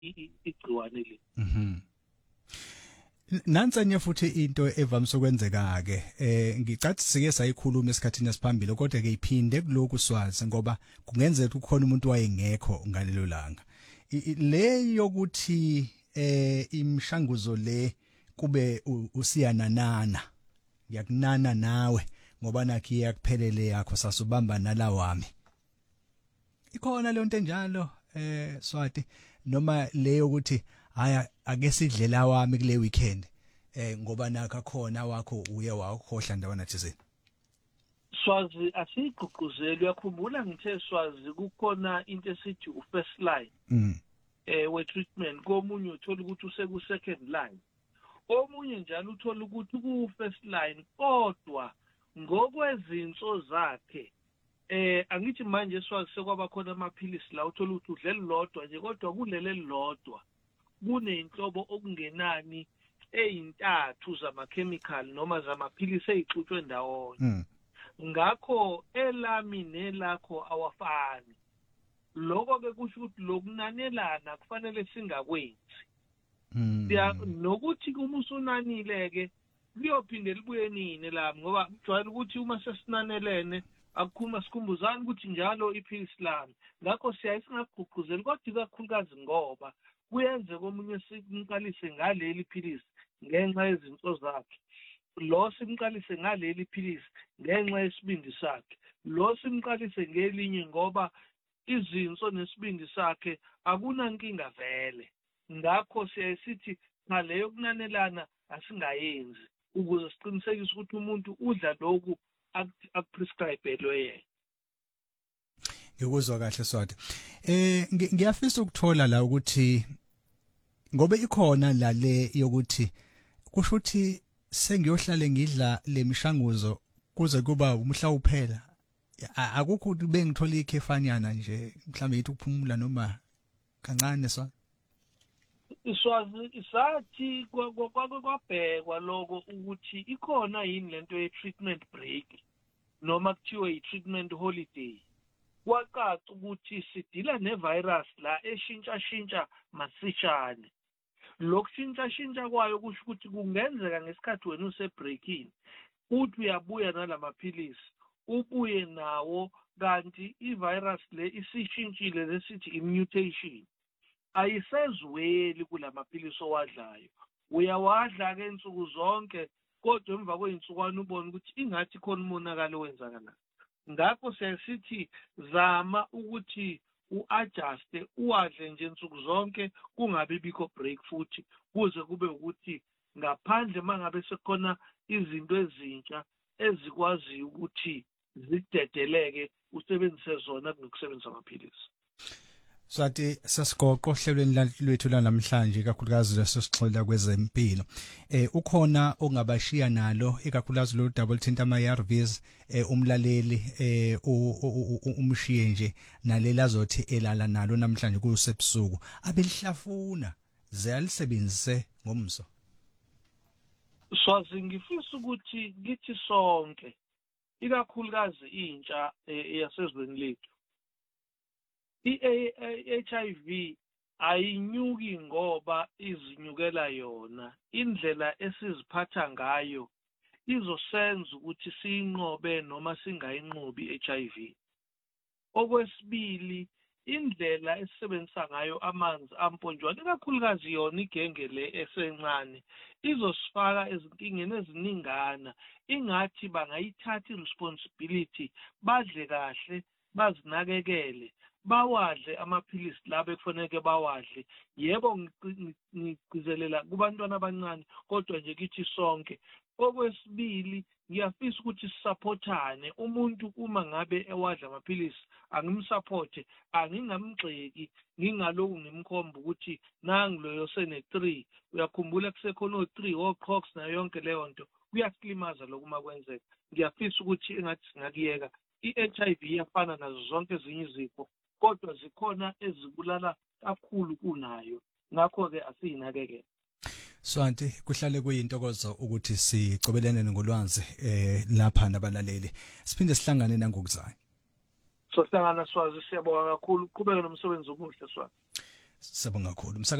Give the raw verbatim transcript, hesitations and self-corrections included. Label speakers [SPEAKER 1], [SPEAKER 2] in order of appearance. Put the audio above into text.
[SPEAKER 1] igciwane le.
[SPEAKER 2] Mhm. Nantsanye futhi into evamise ukwenzeka ke eh ngicathi sike sayikhuluma esikhathini esiphambili kodwa ke iphinde kuloko swazi ngoba kungenzeka ukukhona umuntu wayengekho ngalelo langa le yokuthi eh imishanguzo le kube usiyananana yakunana nawe ngoba nakhi yakuphelele yakho sasubamba nala wami ikhona le nto enjalo eh Swati noma leyo ukuthi haya ake sidlela wami kule weekend eh ngoba nakho khona wakho uye wakhohla ndawana thizeni
[SPEAKER 1] Swazi asiyigqugquzeli uyakhumbula ngithe Swazi kukhona into esithi u first line
[SPEAKER 2] mm
[SPEAKER 1] eh we treatment komunye uthola ukuthi useku second line omunye njalo uthola ukuthi ku first line kodwa ngokwezinso zakhe eh angithi manje Swazi sekwaba khona amaphilisi la uthola ukuthi udlela lodwa nje kodwa kulele lodwa kuneyinhlobo okungenani eyintathu zama-chemical noma zamaphilisi ezixutshwe ndawonye ngakho elami nelakho awafani lokho ke kusho ukuthi lokunanelana kufanele singakwenzi nokuthi uma usunanile ke kuyophinde libuye nini lami ngoba kujwayele ukuthi uma sesinanelene akukhuma sikhumbuzana ukuthi njalo iphilisi lami ngakho siyayisingagqugquzeli kodwa kakhulukazi ngoba kuyenze komunye simqalise ngaleli philisi ngenxa yezinto zakhe lo simqalise ngaleli philisi ngenxa yesibindi sakhe lo simqalise ngelinye ngoba izinso nesibindi sakhe akunankinga vele ngakho siyasithi ngaleyo kunanelana asingayenzi ukuze siqinisekise ukuthi umuntu udla lokhu akuprescribelwe yena.
[SPEAKER 2] Ngikuzwa kahle Swati. Eh ngiyafisa ukuthola la ukuthi ngobe ikhona la le yokuthi kusho ukuthi sengiyohlale ngidla lemishanguzo kuze kuba umhla uphela akukho ukuthi bengithola ikhefanyana nje mhlambe yithi ukuphumula noma kancane so
[SPEAKER 1] Iswazi isathi kwabhekwa lokho ukuthi ikhona yini lento ye treatment break noma kuthiwe i treatment holiday kwacaca ukuthi sidila nevirus la eshintsha shintsha masishane lokushintsha shintsha kwayo kusho ukuthi kungenzeka ngesikhathi wena use breakini uthi uyabuya nalamaphilisi ubuye nawo kanti ivirus le isishintshile lesithi immutation ayisezweli kulamaphilisi owadlayo uyawadla ke insuku zonke kodwa emva kweinsukwana ubona ukuthi ingathi khona umonakalo wenzakala ngakho siyasithi zama ukuthi uadjuste uwadle nje insuku zonke kungabe bikho break futhi kuze kube ukuthi ngaphandle mangabe sekhona izinto ezintsha ezikwazi ukuthi zidedeleke usebenzise zona kunokusebenzisa amaphilisi.
[SPEAKER 2] Swati sasigoqo hlelweni lwethu lanamhlanje kakhulukazi lesixoxa kwezempilo eh ukhona ongabashiya nalo ikakhulukazi lo double tint ama A R Vs eh umlaleli eh umshiye nje nalela zothi elala nalo namhlanje kusebusuku abelihlafuna ziyalisebenzise ngomso.
[SPEAKER 1] Swazi ngifisa ukuthi kithi sonke ikakhulukazi intsha eyasezweni lethu i-H I V ayinyuki ngoba izinyukela yona indlela esiziphatha ngayo izosenza ukuthi siyinqobe noma singayinqobi i-H I V. Okwesibili indlela esebenzisa ngayo amanzi amponjwana ikakhulukazi yona igenge le esencane izosifaka ezinkingeni eziningana ingathi bangayithatha iresponsibility badle kahle bazinakekele bawadle amaphilisi laba ekufanele bawadle yebo ngigcizelela kubantwana abancane kodwa nje kithi sonke. Okwesibili ngiyafisa ukuthi sisupportane umuntu uma ngabe ewadla amaphilisi angimsupporte angingamgxeki ngingaloku ngimkhomba ukuthi nangi loyo sene three uyakhumbula kusekhona o three o cox na yonke leyo nto kuyasilimaza lokuma kwenzeka. Ngiyafisa ukuthi engathi singakiyeka i-H I V iyafana nazo zonke ezinye izifo kodwa zikhona ezibulala kakhulu kunayo ngakho ke asiyinakekele.
[SPEAKER 2] Swanti kuhlale kuyintokozo ukuthi sicobelene ngolwazi eh lapha nabalaleli siphinde sihlangane nangokuzayo.
[SPEAKER 1] So hlangana Swazi siyabonga kakhulu qhubeka nomsebenzi omuhle Swazi.
[SPEAKER 2] Sabonga kakhulu.